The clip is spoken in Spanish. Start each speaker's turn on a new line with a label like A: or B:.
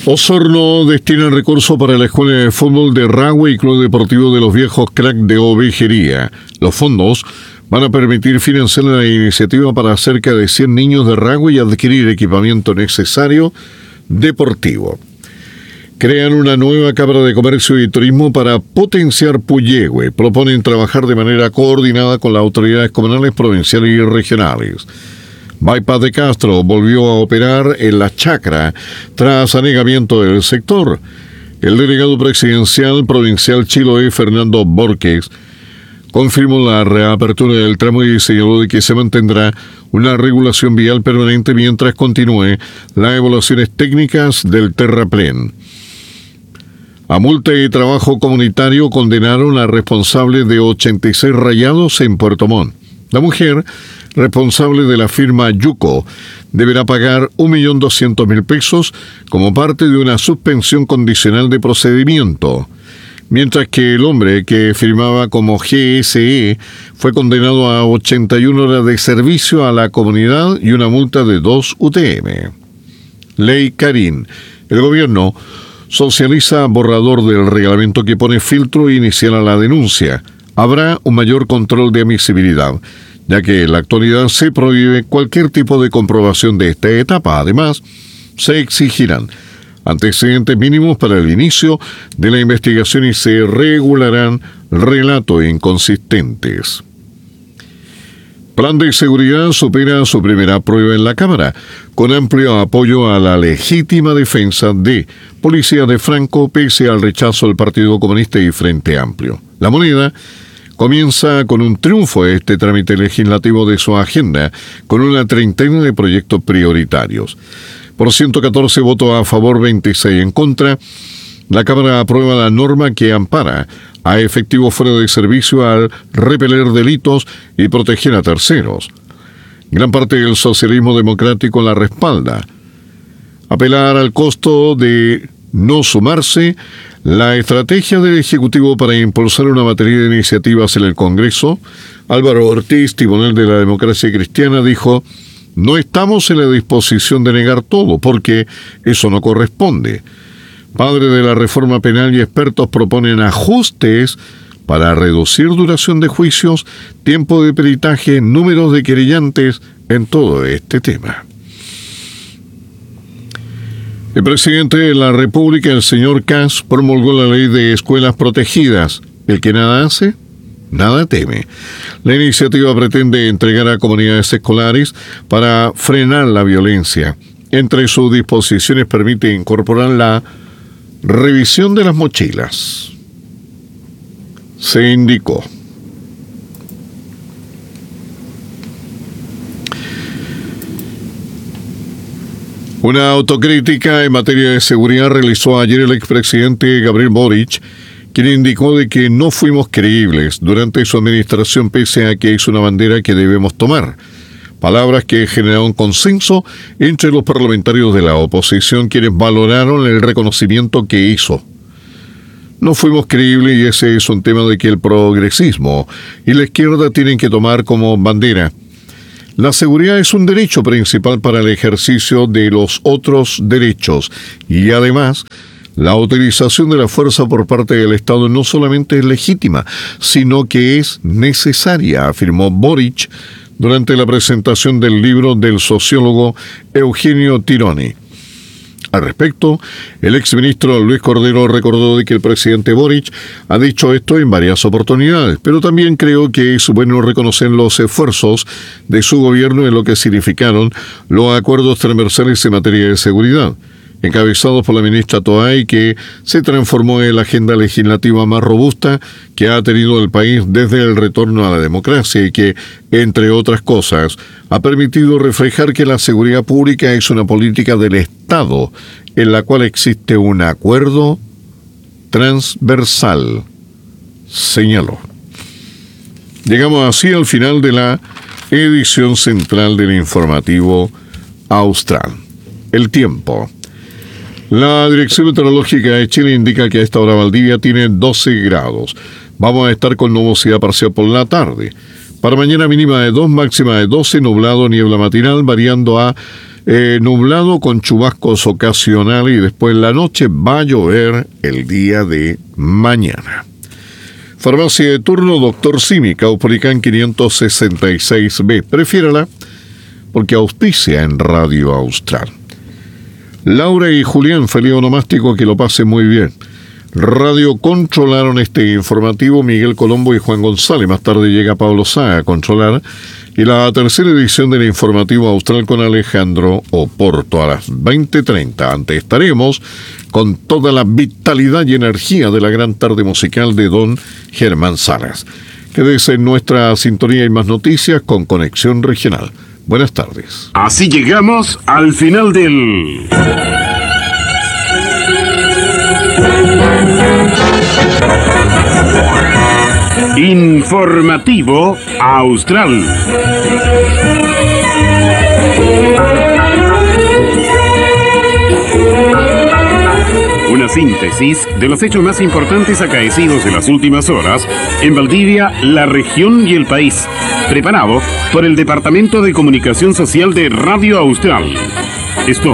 A: Osorno destina recursos para la Escuela de Fútbol de Rahue y Club Deportivo de los Viejos Crack de Ovejería. Los fondos van a permitir financiar la iniciativa para cerca de 100 niños de Rahue y adquirir equipamiento necesario deportivo. Crean una nueva Cámara de Comercio y Turismo para potenciar Puyehue. Proponen trabajar de manera coordinada con las autoridades comunales, provinciales y regionales. Bypass de Castro volvió a operar en la chacra tras anegamiento del sector. El delegado presidencial provincial Chiloé, Fernando Borges, confirmó la reapertura del tramo y señaló de que se mantendrá una regulación vial permanente mientras continúe las evaluaciones técnicas del terraplén. A multa y trabajo comunitario condenaron a responsable de 86 rayados en Puerto Montt. La mujer, responsable de la firma Yuco, deberá pagar 1.200.000 pesos como parte de una suspensión condicional de procedimiento, mientras que el hombre, que firmaba como GSE, fue condenado a 81 horas de servicio a la comunidad y una multa de 2 UTM. Ley Karin. El gobierno socializa borrador del reglamento que pone filtro inicial a la denuncia. Habrá un mayor control de admisibilidad, ya que en la actualidad se prohíbe cualquier tipo de comprobación de esta etapa. Además, se exigirán antecedentes mínimos para el inicio de la investigación y se regularán relatos inconsistentes. Plan de seguridad supera su primera prueba en la Cámara, con amplio apoyo a la legítima defensa de Policía de Franco pese al rechazo del Partido Comunista y Frente Amplio. La Moneda comienza con un triunfo este trámite legislativo de su agenda, con una treintena de proyectos prioritarios. Por 114 votos a favor, 26 en contra, la Cámara aprueba la norma que ampara a efectivos fuera de servicio al repeler delitos y proteger a terceros. Gran parte del socialismo democrático la respalda. Apelar al costo de no sumarse, la estrategia del Ejecutivo para impulsar una batería de iniciativas en el Congreso. Álvaro Ortiz, timonel de la democracia cristiana, dijo: no estamos en la disposición de negar todo, porque eso no corresponde. Padre de la reforma penal y expertos proponen ajustes para reducir duración de juicios, tiempo de peritaje, números de querellantes en todo este tema. El presidente de la República, el señor Kast, promulgó la ley de escuelas protegidas. El que nada hace, nada teme. La iniciativa pretende entregar a comunidades escolares para frenar la violencia. Entre sus disposiciones permite incorporar la revisión de las mochilas. Se indicó. Una autocrítica en materia de seguridad realizó ayer el expresidente Gabriel Boric, quien indicó de que no fuimos creíbles durante su administración pese a que es una bandera que debemos tomar. Palabras que generaron consenso entre los parlamentarios de la oposición, quienes valoraron el reconocimiento que hizo. No fuimos creíbles y ese es un tema de que el progresismo y la izquierda tienen que tomar como bandera. La seguridad es un derecho principal para el ejercicio de los otros derechos y además la utilización de la fuerza por parte del Estado no solamente es legítima, sino que es necesaria, afirmó Boric durante la presentación del libro del sociólogo Eugenio Tironi. Al respecto, el exministro Luis Cordero recordó de que el presidente Boric ha dicho esto en varias oportunidades, pero también creo que es bueno reconocer los esfuerzos de su gobierno en lo que significaron los acuerdos transversales en materia de seguridad, encabezados por la ministra Toay, que se transformó en la agenda legislativa más robusta que ha tenido el país desde el retorno a la democracia y que, entre otras cosas, ha permitido reflejar que la seguridad pública es una política del Estado en la cual existe un acuerdo transversal, señaló. Llegamos así al final de la edición central del informativo austral. El tiempo. La Dirección Meteorológica de Chile indica que a esta hora Valdivia tiene 12 grados. Vamos a estar con nubosidad parcial por la tarde. Para mañana mínima de 2, máxima de 12, nublado, niebla matinal, variando a nublado con chubascos ocasionales y después en la noche va a llover el día de mañana. Farmacia de turno Dr. Simi, Caupolicán 566B. Prefiérala porque auspicia en Radio Austral. Laura y Julián, feliz onomástico, que lo pase muy bien. Radio controlaron este informativo Miguel Colombo y Juan González. Más tarde llega Pablo Sá a controlar. Y la tercera edición del informativo Austral con Alejandro Oporto a las 20:30. Antes estaremos con toda la vitalidad y energía de la gran tarde musical de don Germán Salas. Quédese en nuestra sintonía y más noticias con Conexión Regional. Buenas tardes.
B: Así llegamos al final del Informativo Austral. Una síntesis de los hechos más importantes acaecidos en las últimas horas en Valdivia, la región y el país. Preparado por el Departamento de Comunicación Social de Radio Austral. Esto